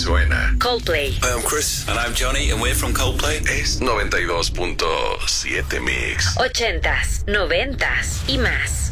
suena. Coldplay. Hi, I'm Chris. And I'm Johnny, and we're from Coldplay. Es 92.7 Mix. 80s, 90s y más.